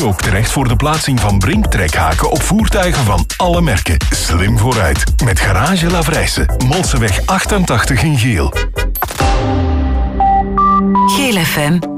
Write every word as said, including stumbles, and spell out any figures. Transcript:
ook terecht voor de plaatsing van Brink-trekhaken op voertuigen van alle merken. Slim vooruit. Met Garage Lavrijse. Molseweg achtentachtig in Geel. Geel F M.